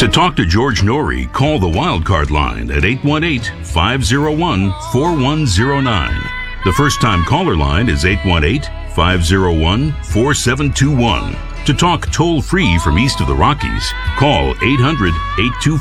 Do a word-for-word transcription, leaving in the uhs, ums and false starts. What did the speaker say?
To talk to George Norrie, call the Wildcard line at eight one eight, five oh one, four one oh nine. The first-time caller line is eight one eight, five oh one, four seven two one. To talk toll-free from east of the Rockies, call eight hundred, eight two